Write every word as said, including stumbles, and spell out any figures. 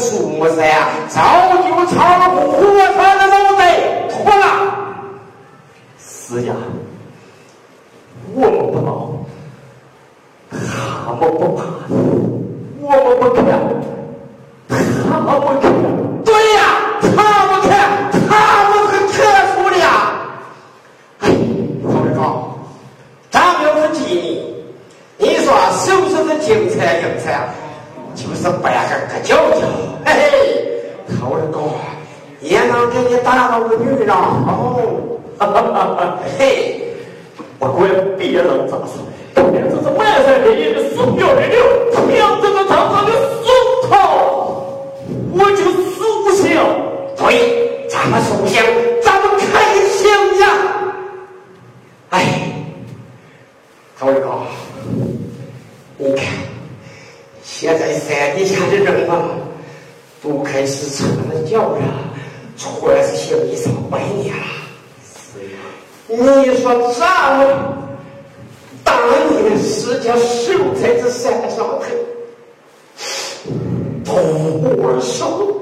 树木噻，早就超过火车的脑袋脱了。 是呀，我们不闹，他们不怕，我们不看，他们不看。 对呀，他们看，他们很特殊的呀。哎，好的高，张表是记你，你说是不是这精彩精彩？就是扮个个舅舅，嘿嘿，好的高，也能给你打到个女人哦。哈哈哈哈嘿， 不管别人咋说，关键这是满山遍野的鼠标的牛，挑着个长长的松头，我就属相。 对，咱们属相，咱们开相呀。哎，高一高，你看，现在山底下的人啊，都开始穿了脚了，穿是行医上百年了。你说咱们当年是叫守在这山上头，多少